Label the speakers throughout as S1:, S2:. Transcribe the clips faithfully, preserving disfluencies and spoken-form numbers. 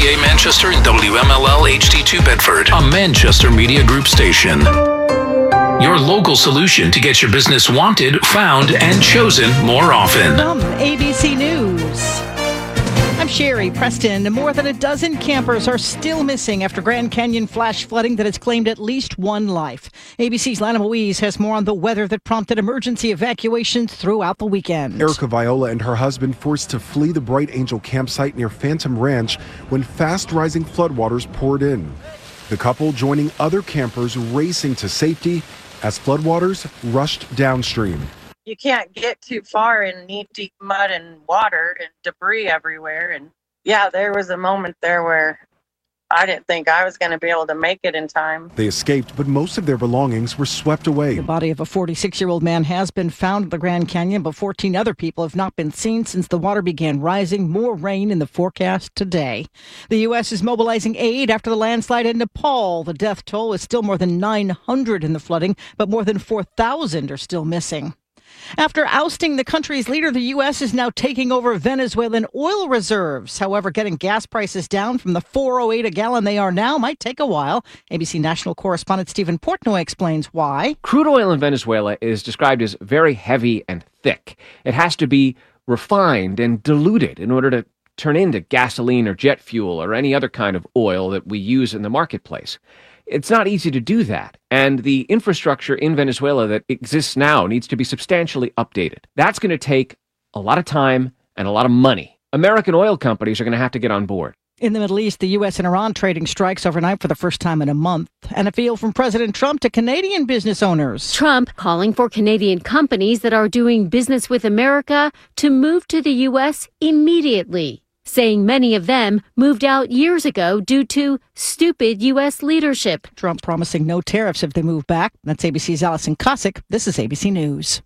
S1: A Manchester and W M L L H D two Bedford, a Manchester Media Group station. Your local solution to get your business wanted, found, and chosen more often.
S2: From A B C News, I'm Sherry Preston. More than a dozen campers are still missing after Grand Canyon flash flooding that has claimed at least one life. A B C's Lana Louise has more on the weather that prompted emergency evacuations throughout the weekend.
S3: Erica Viola and her husband forced to flee the Bright Angel campsite near Phantom Ranch when fast-rising floodwaters poured in. The couple joining other campers racing to safety as floodwaters rushed downstream.
S4: You can't get too far in knee-deep mud and water and debris everywhere. And yeah, there was a moment there where I didn't think I was going to be able to make it in time.
S3: They escaped, but most of their belongings were swept away.
S2: The body of a forty-six-year-old man has been found in the Grand Canyon, but fourteen other people have not been seen since the water began rising. More rain in the forecast today. The U S is mobilizing aid after the landslide in Nepal. The death toll is still more than nine hundred in the flooding, but more than four thousand are still missing. After ousting the country's leader, the U S is now taking over Venezuelan oil reserves. However, getting gas prices down from the four oh eight a gallon they are now might take a while. A B C national correspondent Stephen Portnoy explains why.
S5: Crude oil in Venezuela is described as very heavy and thick. It has to be refined and diluted in order to turn into gasoline or jet fuel or any other kind of oil that we use in the marketplace. It's not easy to do that, and the infrastructure in Venezuela that exists now needs to be substantially updated. That's going to take a lot of time and a lot of money. American oil companies are going to have to get on board.
S2: In the Middle East, the U S and Iran trading strikes overnight for the first time in a month. And a feel from President Trump to Canadian business owners.
S6: Trump calling for Canadian companies that are doing business with America to move to the U S immediately, saying many of them moved out years ago due to stupid U S leadership.
S2: Trump promising no tariffs if they move back. That's A B C's Allison Cossack. This is A B C News.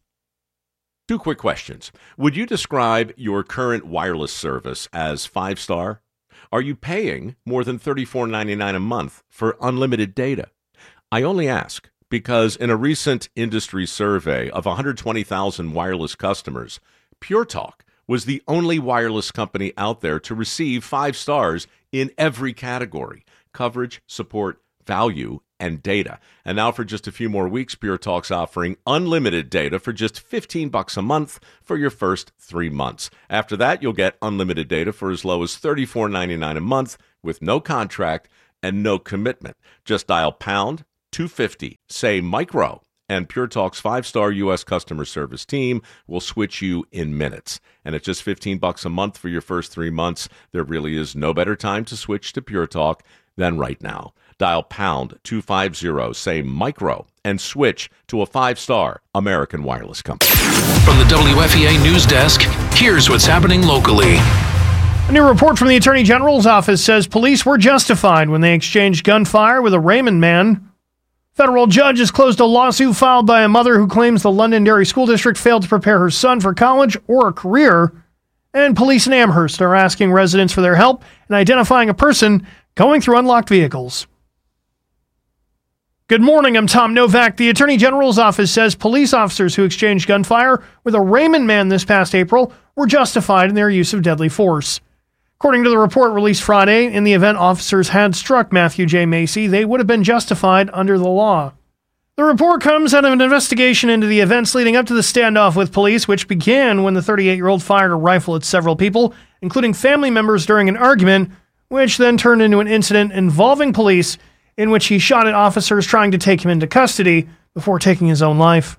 S7: Two quick questions. Would you describe your current wireless service as five-star? Are you paying more than thirty-four ninety-nine a month for unlimited data? I only ask because in a recent industry survey of one hundred twenty thousand wireless customers, Pure Talk was the only wireless company out there to receive five stars in every category: coverage, support, value, and data. And now for just a few more weeks, Pure Talk's offering unlimited data for just fifteen bucks a month for your first three months. After that, you'll get unlimited data for as low as thirty-four ninety-nine a month with no contract and no commitment. Just dial pound two fifty, say micro, and Pure Talk's five-star U S customer service team will switch you in minutes. And at just fifteen bucks a month for your first three months, there really is no better time to switch to Pure Talk than right now. Dial pound two fifty, say micro, and switch to a five-star American wireless company.
S1: From the W F E A News Desk, here's what's happening locally.
S8: A new report from the Attorney General's office says police were justified when they exchanged gunfire with a Raymond man. Federal judge has closed a lawsuit filed by a mother who claims the Londonderry School District failed to prepare her son for college or a career. And police in Amherst are asking residents for their help in identifying a person going through unlocked vehicles. Good morning, I'm Tom Novak. The Attorney General's office says police officers who exchanged gunfire with a Raymond man this past April were justified in their use of deadly force. According to the report released Friday, in the event officers had struck Matthew J. Macy, they would have been justified under the law. The report comes out of an investigation into the events leading up to the standoff with police, which began when the thirty-eight-year-old fired a rifle at several people, including family members, during an argument, which then turned into an incident involving police in which he shot at officers trying to take him into custody before taking his own life.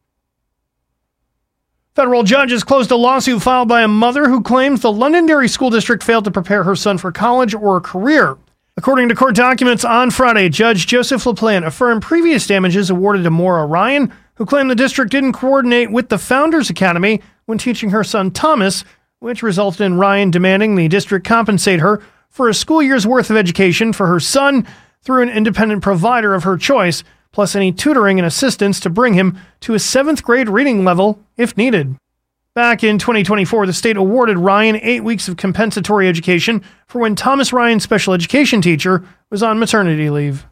S8: Federal judges closed a lawsuit filed by a mother who claims the Londonderry School District failed to prepare her son for college or a career. According to court documents on Friday, Judge Joseph LaPlante affirmed previous damages awarded to Maura Ryan, who claimed the district didn't coordinate with the Founders Academy when teaching her son Thomas, which resulted in Ryan demanding the district compensate her for a school year's worth of education for her son through an independent provider of her choice, plus any tutoring and assistance to bring him to a seventh grade reading level if needed. Back in twenty twenty-four, the state awarded Ryan eight weeks of compensatory education for when Thomas Ryan's special education teacher was on maternity leave.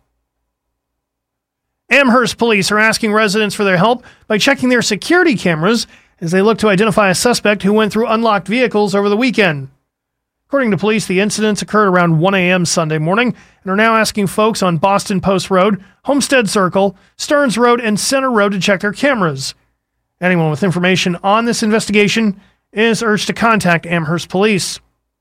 S8: Amherst police are asking residents for their help by checking their security cameras as they look to identify a suspect who went through unlocked vehicles over the weekend. According to police, the incidents occurred around one a.m. Sunday morning and are now asking folks on Boston Post Road, Homestead Circle, Stearns Road, and Center Road to check their cameras. Anyone with information on this investigation is urged to contact Amherst Police.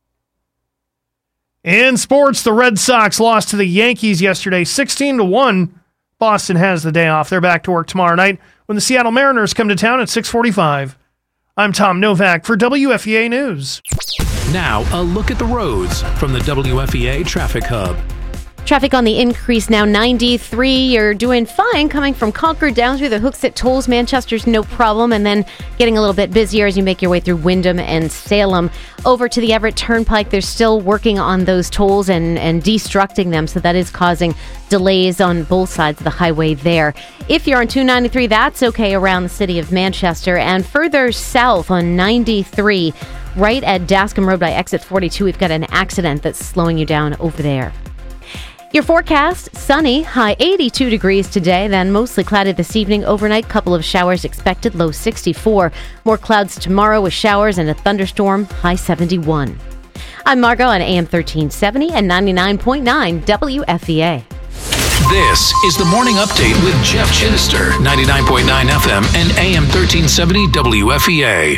S8: In sports, the Red Sox lost to the Yankees yesterday, sixteen to one. Boston has the day off. They're back to work tomorrow night when the Seattle Mariners come to town at six forty-five. I'm Tom Novak for W F E A News.
S1: Now, a look at the roads from the W F E A Traffic Hub.
S6: Traffic on the increase now ninety-three. You're doing fine coming from Concord down through the Hooksett tolls. Manchester's no problem. And then getting a little bit busier as you make your way through Wyndham and Salem. Over to the Everett Turnpike, they're still working on those tolls and, and destructing them. So that is causing delays on both sides of the highway there. If you're on two ninety-three, that's okay around the city of Manchester. And further south on ninety-three, right at Dascombe Road by exit forty-two, we've got an accident that's slowing you down over there. Your forecast, sunny, high eighty-two degrees today, then mostly cloudy this evening. Overnight, couple of showers expected, low sixty-four. More clouds tomorrow with showers and a thunderstorm, high seventy-one. I'm Margot on A M thirteen seventy and ninety-nine point nine W F E A.
S1: This is the Morning Update with Jeff Chittister, ninety-nine point nine F M and A M thirteen seventy W F E A.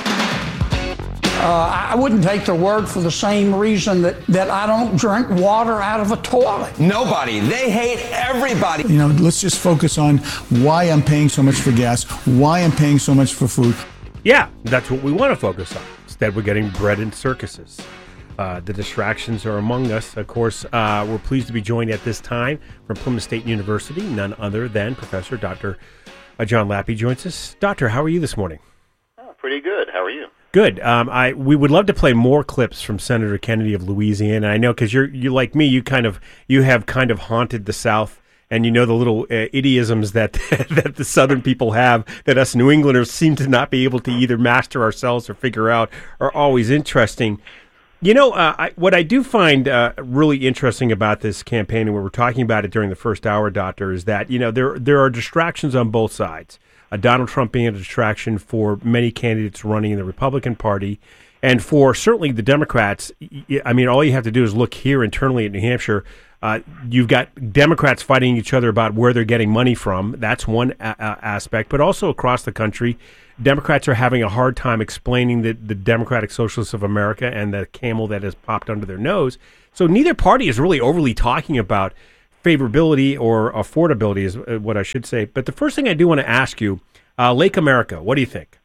S9: Uh, I wouldn't take their word for the same reason that, that I don't drink water out of a toilet.
S10: Nobody. They hate everybody.
S11: You know, let's just focus on why I'm paying so much for gas, why I'm paying so much for food.
S12: Yeah, that's what we want to focus on. Instead, we're getting bred in circuses. Uh, the distractions are among us. Of course, uh, we're pleased to be joined at this time from Plymouth State University, none other than Professor Doctor John Lappy joins us. Doctor, how are you this morning?
S13: Oh, pretty good. How are you?
S12: Good. Um, I we would love to play more clips from Senator Kennedy of Louisiana. I know because you're you like me, you kind of you have kind of haunted the South, and you know the little uh, idioms that that the Southern people have that us New Englanders seem to not be able to either master ourselves or figure out are always interesting. You know, uh, I, what I do find uh, really interesting about this campaign, and we were talking about it during the first hour, Doctor, is that you know there there are distractions on both sides. Uh, Donald Trump being a distraction for many candidates running in the Republican Party, and for certainly the Democrats. I mean, all you have to do is look here internally at New Hampshire. Uh, you've got Democrats fighting each other about where they're getting money from. That's one a- aspect. But also across the country, Democrats are having a hard time explaining the, the Democratic Socialists of America and the camel that has popped under their nose. So neither party is really overly talking about favorability or affordability is what I should say. But the first thing I do want to ask you, uh, Lake America, what do you think?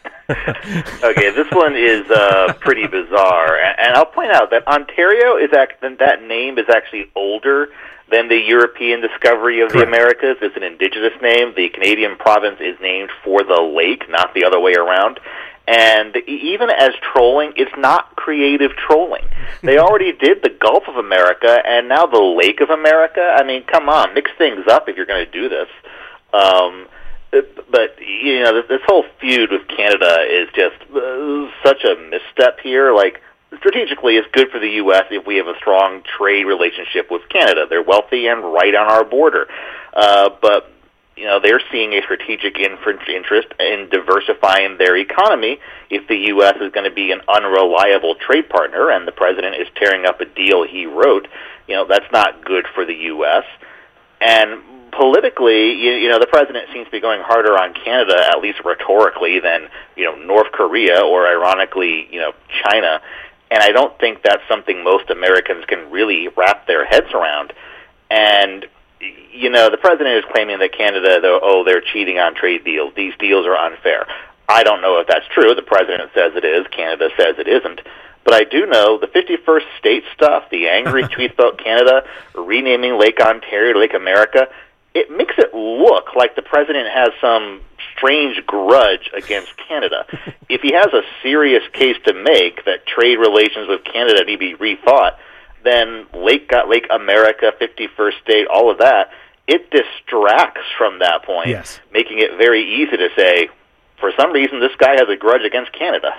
S13: Okay, this one is uh, pretty bizarre. And I'll point out that Ontario, is act- that name is actually older than the European discovery of Correct. The Americas. It's an indigenous name. The Canadian province is named for the lake, not the other way around. And even as trolling, it's not creative trolling. They already did the Gulf of America, and now the Lake of America. I mean, come on, mix things up if you're going to do this. Um, but, you know, this, this whole feud with Canada is just uh, such a misstep here. Like, strategically, it's good for the U S if we have a strong trade relationship with Canada. They're wealthy and right on our border. Uh, but... You know, they're seeing a strategic interest in diversifying their economy if the U S is going to be an unreliable trade partner, and the president is tearing up a deal he wrote. You know, that's not good for the U S. And politically, you, you know, the president seems to be going harder on Canada, at least rhetorically, than, you know, North Korea or, ironically, you know, China. And I don't think that's something most Americans can really wrap their heads around. And you know, the president is claiming that Canada, though, oh, they're cheating on trade deals. These deals are unfair. I don't know if that's true. The president says it is. Canada says it isn't. But I do know the fifty-first state stuff, the angry tweets about Canada, renaming Lake Ontario to Lake America, it makes it look like the president has some strange grudge against Canada. If he has a serious case to make that trade relations with Canada need to be rethought, then Lake got Lake America, fifty-first state, all of that, it distracts from that point,
S12: yes.
S13: making it very easy to say, for some reason, this guy has a grudge against Canada.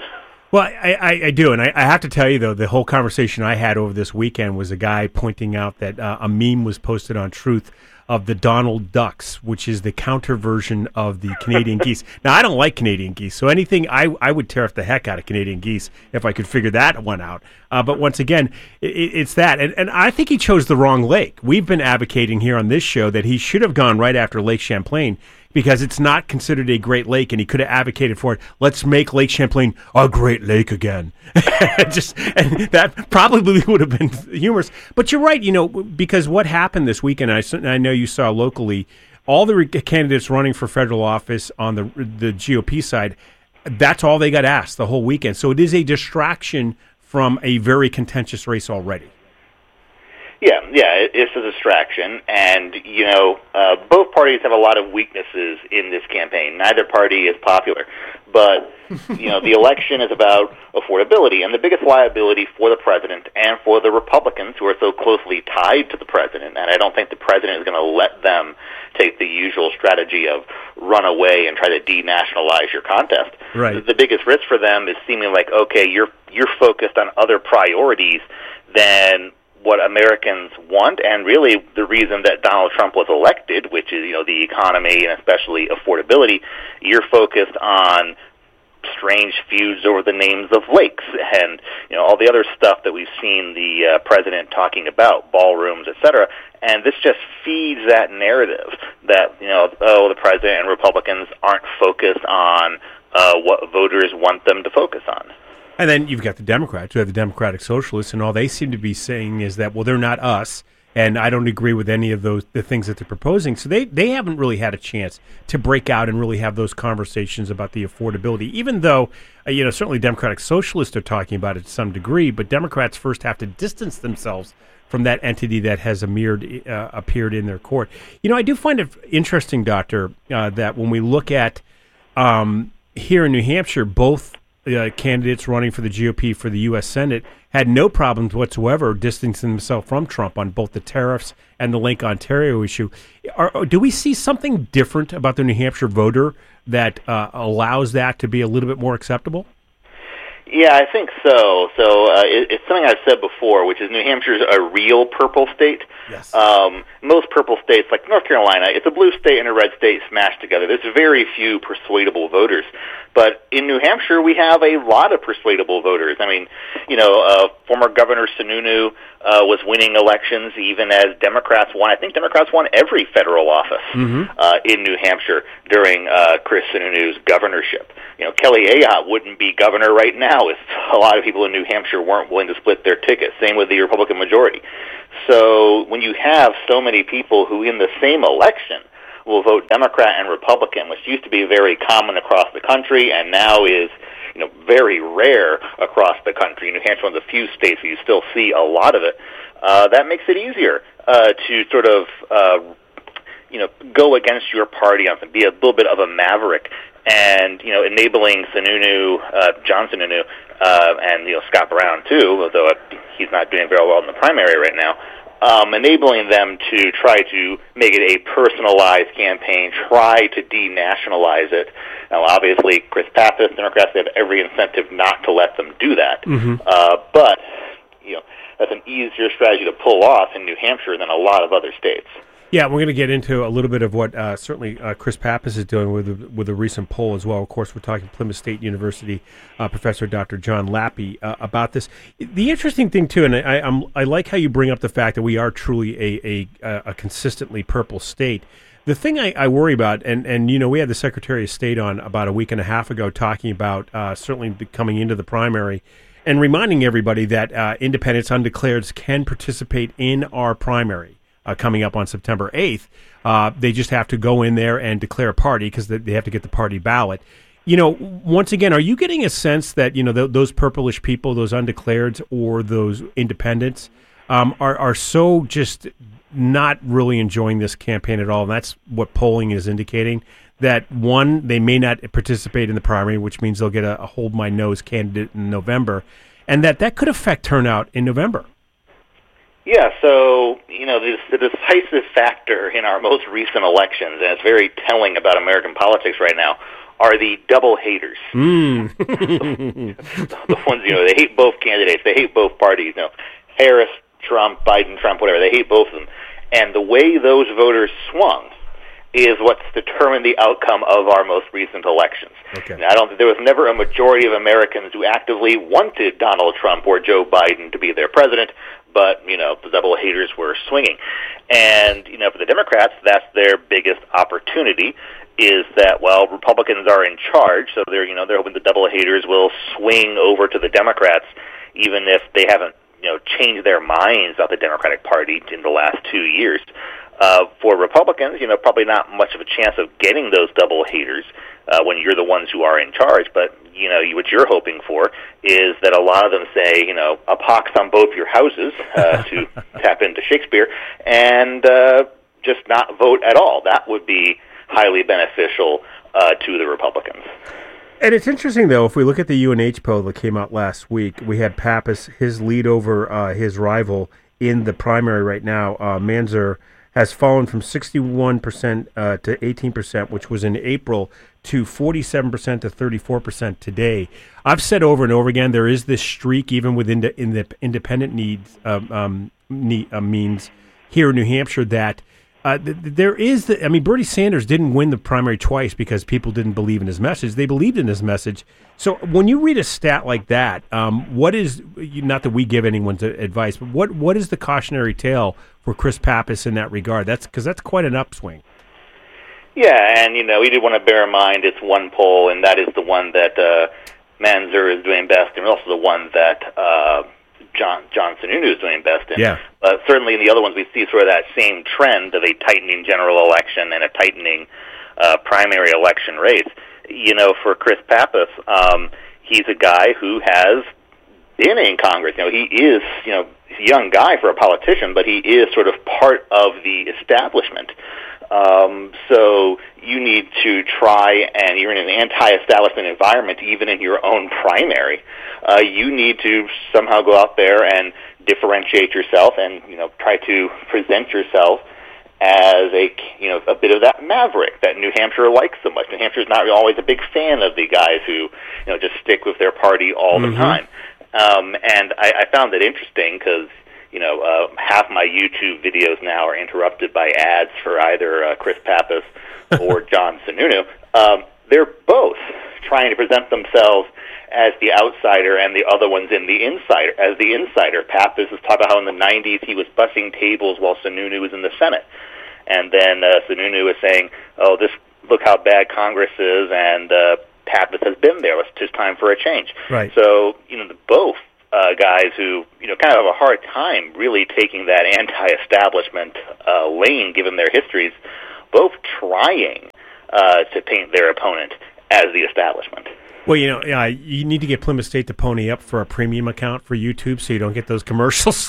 S12: Well, I, I, I do, and I, I have to tell you, though, the whole conversation I had over this weekend was a guy pointing out that uh, a meme was posted on Truth of the Donald Ducks, which is the counter version of the Canadian geese. Now, I don't like Canadian geese, so anything, I, I would tear off the heck out of Canadian geese if I could figure that one out. Uh, but once again, it, it's that. And, and I think he chose the wrong lake. We've been advocating here on this show that he should have gone right after Lake Champlain, because it's not considered a great lake, and he could have advocated for it. Let's make Lake Champlain a great lake again. Just and that probably would have been humorous. But you're right, you know, because what happened this weekend, I, I know you saw locally, all the candidates running for federal office on the the G O P side, that's all they got asked the whole weekend. So it is a distraction from a very contentious race already.
S13: Yeah, yeah, it, it's a distraction, and, you know, uh, both parties have a lot of weaknesses in this campaign. Neither party is popular, but, you know, the election is about affordability, and the biggest liability for the president and for the Republicans, who are so closely tied to the president, and I don't think the president is going to let them take the usual strategy of run away and try to denationalize your contest.
S12: Right.
S13: The, the biggest risk for them is seeming like, okay, you're you're focused on other priorities than what Americans want, and really the reason that Donald Trump was elected, which is, you know, the economy and especially affordability. You're focused on strange feuds over the names of lakes and, you know, all the other stuff that we've seen the uh, president talking about, ballrooms, et cetera. And this just feeds that narrative that, you know, oh, the president and Republicans aren't focused on uh, what voters want them to focus on.
S12: And then you've got the Democrats, who have the Democratic Socialists, and all they seem to be saying is that, well, they're not us, and I don't agree with any of those the things that they're proposing. So they, they haven't really had a chance to break out and really have those conversations about the affordability, even though, uh, you know, certainly Democratic Socialists are talking about it to some degree, but Democrats first have to distance themselves from that entity that has appeared, uh, appeared in their court. You know, I do find it interesting, Doctor, uh, that when we look at um, here in New Hampshire, both Uh, candidates running for the G O P for the U S Senate had no problems whatsoever distancing themselves from Trump on both the tariffs and the Lake Ontario issue. Are, do we see something different about the New Hampshire voter that uh, allows that to be a little bit more acceptable?
S13: Yeah, I think so. So uh, it, it's something I've said before, which is New Hampshire's a real purple state.
S12: Yes.
S13: Um, most purple states, like North Carolina, it's a blue state and a red state smashed together. There's very few persuadable voters. But in New Hampshire, we have a lot of persuadable voters. I mean, you know, uh, former Governor Sununu uh, was winning elections even as Democrats won. I think Democrats won every federal office
S12: mm-hmm.
S13: uh, in New Hampshire during uh, Chris Sununu's governorship. You know, Kelly Ayotte wouldn't be governor right now if a lot of people in New Hampshire weren't willing to split their ticket. Same with the Republican majority. So when you have so many people who in the same election will vote Democrat and Republican, which used to be very common across the country and now is, you know, very rare across the country. New Hampshire is one of the few states where you still see a lot of it. Uh, that makes it easier uh, to sort of, uh, you know, go against your party on something, be a little bit of a maverick. And, you know, enabling Sununu, uh, John Sununu, uh, and, you know, Scott Brown, too, although he's not doing very well in the primary right now, um, enabling them to try to make it a personalized campaign, try to denationalize it. Now, obviously, Chris Pappas, Democrats, they have every incentive not to let them do that.
S12: Mm-hmm.
S13: Uh, but, you know, that's an easier strategy to pull off in New Hampshire than a lot of other states.
S12: Yeah, we're going to get into a little bit of what uh, certainly uh, Chris Pappas is doing with with a recent poll as well. Of course, we're talking Plymouth State University uh, Professor Doctor John Lappy uh, about this. The interesting thing too, and I I'm, I like how you bring up the fact that we are truly a a, a consistently purple state. The thing I, I worry about, and, and you know, we had the Secretary of State on about a week and a half ago talking about uh, certainly coming into the primary and reminding everybody that uh, independents, undeclareds can participate in our primary. Uh, coming up on September eighth, uh, they just have to go in there and declare a party because they, they have to get the party ballot. You know, once again, are you getting a sense that, you know, th- those purplish people, those undeclareds or those independents um, are, are so just not really enjoying this campaign at all? And that's what polling is indicating, that, one, they may not participate in the primary, which means they'll get a, a hold-my-nose candidate in November, and that that could affect turnout in November.
S13: Yeah, so, you know, this, the decisive factor in our most recent elections, and it's very telling about American politics right now, are the double haters.
S12: Mm.
S13: the, the ones, you know, they hate both candidates. They hate both parties. You know, Harris, Trump, Biden, Trump, whatever. They hate both of them. And the way those voters swung is what's determined the outcome of our most recent elections.
S12: Okay.
S13: Now, I don't. There was never a majority of Americans who actively wanted Donald Trump or Joe Biden to be their president, but, you know, the double haters were swinging. And, you know, for the Democrats, that's their biggest opportunity, is that, well, Republicans are in charge, so they're, you know, they're hoping the double haters will swing over to the Democrats, even if they haven't, you know, changed their minds about the Democratic Party in the last two years. Uh, for Republicans, you know, probably not much of a chance of getting those double haters uh, when you're the ones who are in charge. But, you know, what you're hoping for is that a lot of them say, you know, a pox on both your houses, uh, to tap into Shakespeare, and uh, just not vote at all. That would be highly beneficial uh, to the Republicans.
S12: And it's interesting, though, if we look at the U N H poll that came out last week, we had Pappas, his lead over uh, his rival in the primary right now, uh, Manzer, has fallen from sixty-one percent uh, to eighteen percent, which was in April, to forty-seven percent to thirty-four percent today. I've said over and over again, there is this streak, even within the, in the independent needs um, um, need, uh, means here in New Hampshire, that uh, th- there is, the, I mean, Bernie Sanders didn't win the primary twice because people didn't believe in his message. They believed in his message. So when you read a stat like that, um, what is, not that we give anyone advice, but what what is the cautionary tale for Chris Pappas in that regard? That's because that's quite an upswing.
S13: Yeah, and, you know, we do want to bear in mind it's one poll, and that is the one that uh, Manzer is doing best, and also the one that uh, John, John Sununu is doing best in.
S12: Yeah.
S13: But certainly in the other ones, we see sort of that same trend of a tightening general election and a tightening uh, primary election race. You know, for Chris Pappas, um, he's a guy who has been in Congress. You know, he is, you know, he's a young guy for a politician, but he is sort of part of the establishment. Um, so you need to try, and you're in an anti-establishment environment, even in your own primary. Uh, you need to somehow go out there and differentiate yourself, and, you know, try to present yourself as a, you know, a bit of that maverick that New Hampshire likes so much. New Hampshire's not always a big fan of the guys who, you know, just stick with their party all mm-hmm. the time. Um, and I, I found that interesting because, you know, uh, half my YouTube videos now are interrupted by ads for either uh, Chris Pappas or John Sununu. Um, they're both trying to present themselves as the outsider and the other one's in the insider, as the insider. Pappas has talked about how in the nineties he was bussing tables while Sununu was in the Senate. And then uh, Sununu is saying, oh, this, look how bad Congress is, and uh, Pappas has been there. It's just time for a change.
S12: Right.
S13: So, you know, the, both uh, guys who, you know, kind of have a hard time really taking that anti-establishment uh, lane, given their histories, both trying uh, to paint their opponent as the establishment.
S12: Well, you know, yeah, you need to get Plymouth State to pony up for a premium account for YouTube so you don't get those commercials.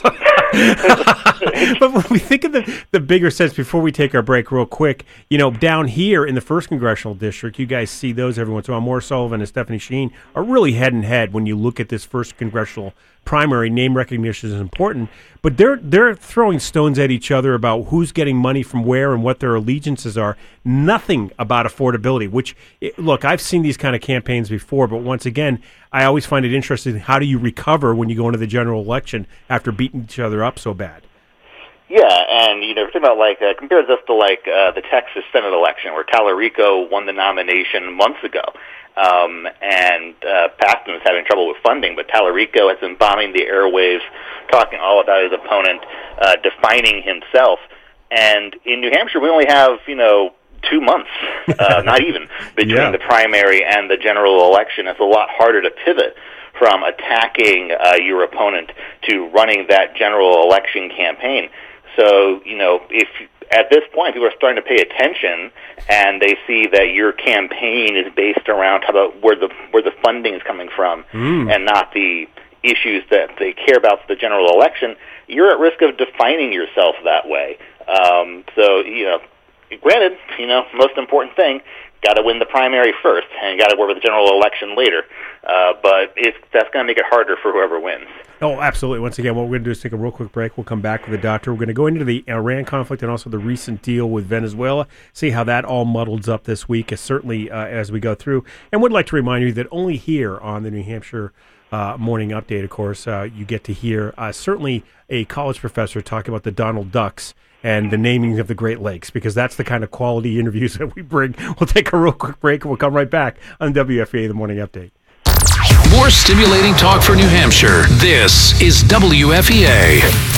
S12: But when we think of the, the bigger sense, before we take our break real quick, you know, down here in the first congressional district, you guys see those every once in a while. Maura Sullivan and Stephanie Sheen are really head and head when you look at this first congressional primary. Name recognition is important, but they're they're throwing stones at each other about who's getting money from where and what their allegiances are. Nothing about affordability, which, look, I've seen these kind of campaigns before, but once again, I always find it interesting. How do you recover when you go into the general election after beating each other up so bad?
S13: Yeah, and, you know, think about, like, uh, compare this to, like, uh, the Texas Senate election, where Tallarico won the nomination months ago. Um, and uh, Paxton was having trouble with funding, but Tallarico has been bombing the airwaves, talking all about his opponent, uh, defining himself. And in New Hampshire, we only have, you know, two months, uh, not even, between
S12: yeah.
S13: the primary and the general election. It's a lot harder to pivot from attacking uh, your opponent to running that general election campaign. So, you know, if at this point people are starting to pay attention and they see that your campaign is based around how about where the where the funding is coming from
S12: mm.
S13: and not the issues that they care about for the general election, you're at risk of defining yourself that way. Um, so, you know, granted, you know, most important thing, got to win the primary first, and got to work with the general election later. Uh, but it's, that's going to make it harder for whoever wins.
S12: Oh, absolutely. Once again, what we're going to do is take a real quick break. We'll come back with the doctor. We're going to go into the Iran conflict and also the recent deal with Venezuela, see how that all muddles up this week, as certainly uh, as we go through. And would like to remind you that only here on the New Hampshire uh, Morning Update, of course, uh, you get to hear uh, certainly a college professor talk about the Donald Ducks and the naming of the Great Lakes, because that's the kind of quality interviews that we bring. We'll take a real quick break, and we'll come right back on W F A, the Morning Update.
S1: More stimulating talk for New Hampshire. This is W F E A.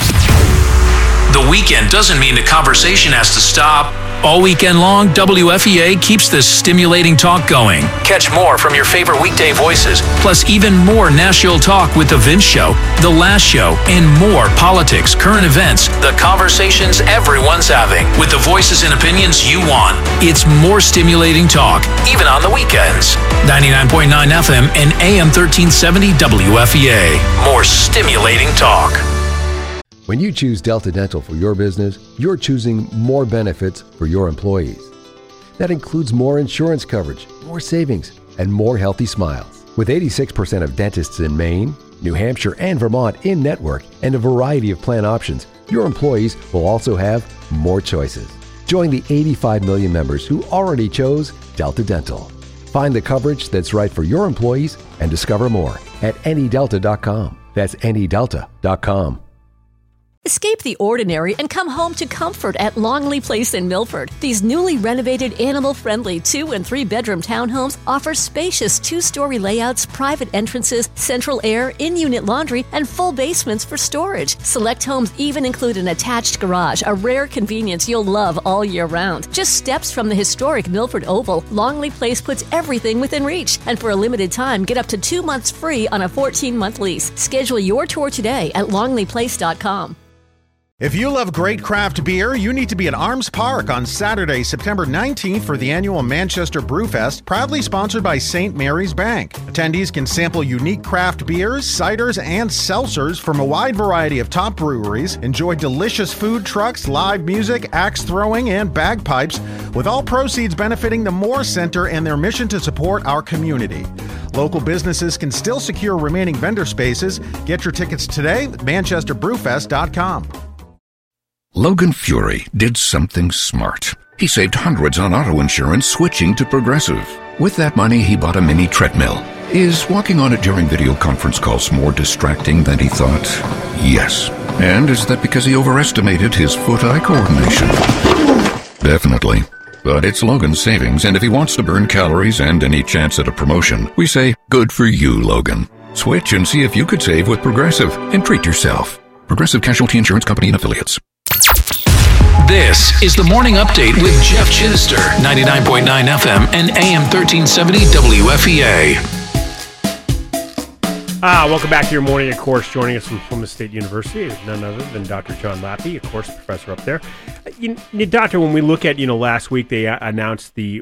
S1: The weekend doesn't mean the conversation has to stop. All weekend long, W F E A keeps this stimulating talk going. Catch more from your favorite weekday voices, plus even more Nashville talk with The Vince Show, The Last Show, and more politics, current events, the conversations everyone's having, with the voices and opinions you want. It's more stimulating talk, even on the weekends. ninety-nine point nine F M and A M thirteen seventy W F E A. More stimulating talk.
S14: When you choose Delta Dental for your business, you're choosing more benefits for your employees. That includes more insurance coverage, more savings, and more healthy smiles. With eighty-six percent of dentists in Maine, New Hampshire, and Vermont in network, and a variety of plan options, your employees will also have more choices. Join the eighty-five million members who already chose Delta Dental. Find the coverage that's right for your employees and discover more at any delta dot com. That's any delta dot com.
S15: Escape the ordinary and come home to comfort at Longley Place in Milford. These newly renovated, animal-friendly two- and three-bedroom townhomes offer spacious two-story layouts, private entrances, central air, in-unit laundry, and full basements for storage. Select homes even include an attached garage, a rare convenience you'll love all year round. Just steps from the historic Milford Oval, Longley Place puts everything within reach. And for a limited time, get up to two months free on a fourteen-month lease. Schedule your tour today at longley place dot com.
S16: If you love great craft beer, you need to be at Arms Park on Saturday, September nineteenth for the annual Manchester Brewfest, proudly sponsored by Saint Mary's Bank. Attendees can sample unique craft beers, ciders, and seltzers from a wide variety of top breweries, enjoy delicious food trucks, live music, axe throwing, and bagpipes, with all proceeds benefiting the Moore Center and their mission to support our community. Local businesses can still secure remaining vendor spaces. Get your tickets today at manchester brewfest dot com.
S17: Logan Fury did something smart. He saved hundreds on auto insurance switching to Progressive. With that money, he bought a mini treadmill. Is walking on it during video conference calls more distracting than he thought? Yes. And is that because he overestimated his foot-eye coordination? Definitely. But it's Logan's savings, and if he wants to burn calories and any chance at a promotion, we say, good for you, Logan. Switch and see if you could save with Progressive and treat yourself. Progressive Casualty Insurance Company and Affiliates.
S1: This is the Morning Update with Jeff Chittister, ninety-nine point nine F M and A M thirteen seventy W F E A.
S12: Ah, welcome back to your morning, of course. Joining us from Plymouth State University is none other than Doctor John Lappy, of course, professor up there. You, you, Doctor, when we look at, you know, last week they uh, announced the